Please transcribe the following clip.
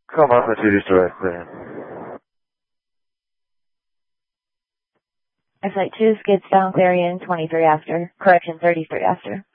Come on, the Tuesday direct then. Flight 2, skids down, Clarion, 23 after. Correction, 33 after.